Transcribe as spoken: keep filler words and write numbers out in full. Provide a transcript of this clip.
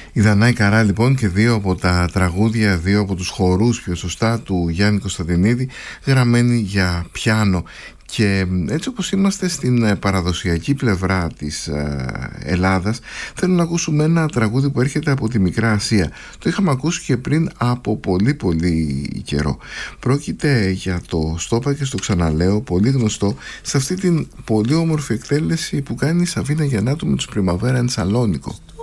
Η Δανάη Καρά λοιπόν και δύο από τα τραγούδια, δύο από τους χορούς πιο σωστά του Γιάννη Κωνσταντινίδη, γραμμένοι για πιάνο. Και έτσι όπως είμαστε στην παραδοσιακή πλευρά της Ελλάδας, θέλω να ακούσουμε ένα τραγούδι που έρχεται από τη Μικρά Ασία. Το είχαμε ακούσει και πριν από πολύ πολύ καιρό. Πρόκειται για το «Στόπα και στο ξαναλέω», πολύ γνωστό σε αυτή την πολύ όμορφη εκτέλεση που κάνει η Σαβίνα Γιαννάτου με τους Πριμαβέρα εν Σαλόνικο.